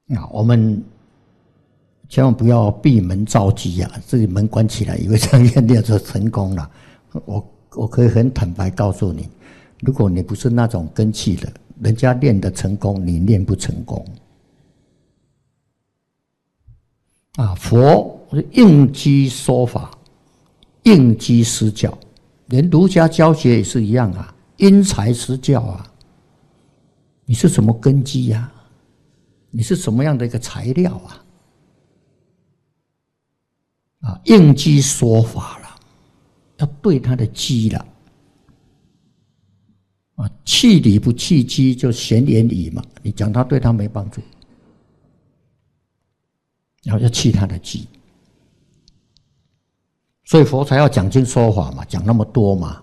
我们千万不要闭门造机啊！这个门关起来，以为这样练就成功了。我可以很坦白告诉你，如果你不是那种根器的，人家练得成功，你练不成功。佛是应机说法，应机施教，连儒家教学也是一样啊，因材施教啊。你是什么根基啊？你是什么样的一个材料啊？应机说法了，要对他的机了。弃理不弃机，就闲言语嘛。你讲他对他没帮助，然后要弃他的机。所以佛才要讲经说法嘛，讲那么多嘛。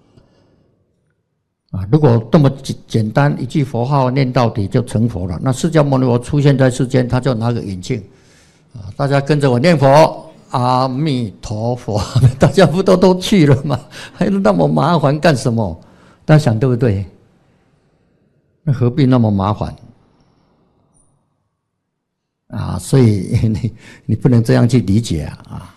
如果这么简单一句佛号念到底就成佛了，那释迦牟尼佛出现在世间，他就拿个眼镜，大家跟着我念佛，阿弥陀佛，大家不都去了吗？还那么麻烦干什么？大家想对不对？那何必那么麻烦？所以你不能这样去理解啊。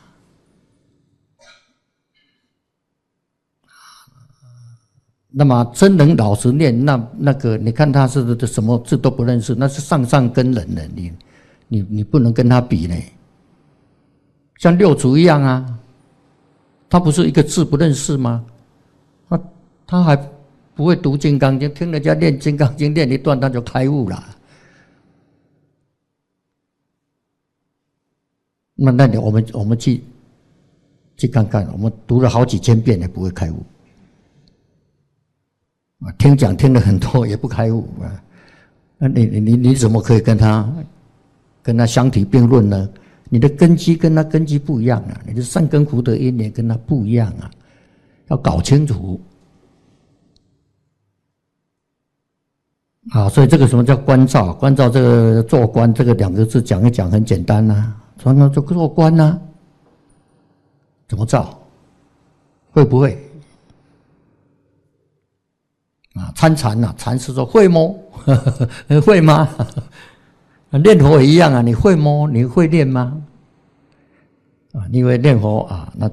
那么真能老实念，那个你看他是什么字都不认识，那是上根人了，你不能跟他比呢。像六祖一样啊，他不是一个字不认识吗？他还不会读《金刚经》，听人家念《金刚经》念一段他就开悟了。那我们去看看，我们读了好几千遍也不会开悟。听讲听了很多也不开悟啊，那你怎么可以跟他相提并论呢？你的根基跟他根基不一样啊，你的善根福德因缘跟他不一样啊，要搞清楚。所以这个什么叫观照？观照这个做观这个两个字讲一讲很简单啊，说那就做观啊，怎么照？会不会？参禅啊，禅师说会摸，会吗？念佛也一样啊，你会摸，你会练吗？你以为念佛那